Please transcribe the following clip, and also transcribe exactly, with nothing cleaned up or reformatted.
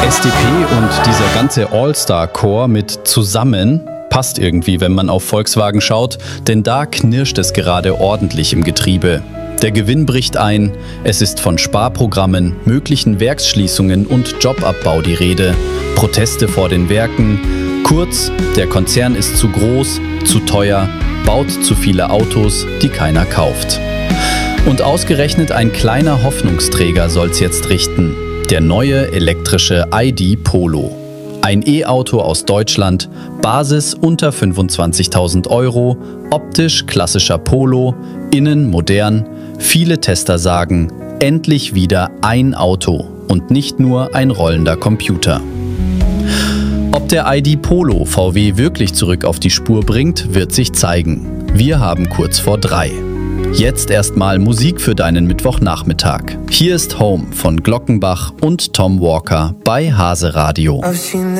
S D P und dieser ganze All-Star-Chor mit zusammen passt irgendwie, wenn man auf Volkswagen schaut, denn da knirscht es gerade ordentlich im Getriebe. Der Gewinn bricht ein, es ist von Sparprogrammen, möglichen Werksschließungen und Jobabbau die Rede, Proteste vor den Werken. Kurz, der Konzern ist zu groß, zu teuer, baut zu viele Autos, die keiner kauft. Und ausgerechnet ein kleiner Hoffnungsträger soll's jetzt richten. Der neue elektrische I D Polo. Ein E-Auto aus Deutschland, Basis unter fünfundzwanzigtausend Euro, optisch klassischer Polo, innen modern. Viele Tester sagen, endlich wieder ein Auto und nicht nur ein rollender Computer. Ob der I D Polo V W wirklich zurück auf die Spur bringt, wird sich zeigen. Wir haben kurz vor drei. Jetzt erstmal Musik für deinen Mittwochnachmittag. Hier ist Home von Glockenbach und Tom Walker bei Hase Radio.